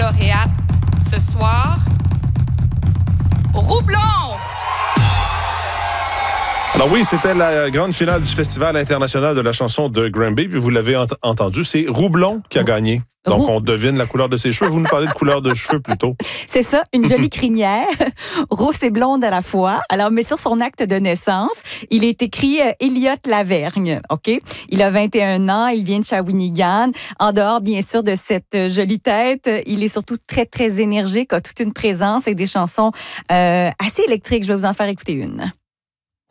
lauréate ce soir, Roublon! Alors oui, c'était la grande finale du Festival international de la chanson de Granby, puis vous l'avez entendu, c'est Roublon qui a gagné. Donc, on devine la couleur de ses cheveux. Vous nous parlez de couleur de cheveux plutôt. C'est ça, une jolie crinière, rousse et blonde à la fois. Alors, mais sur son acte de naissance, il est écrit Elliot Lavergne, OK? Il a 21 ans, il vient de Shawinigan. En dehors, bien sûr, de cette jolie tête, il est surtout très, très énergique, a toute une présence et des chansons assez électriques. Je vais vous en faire écouter une.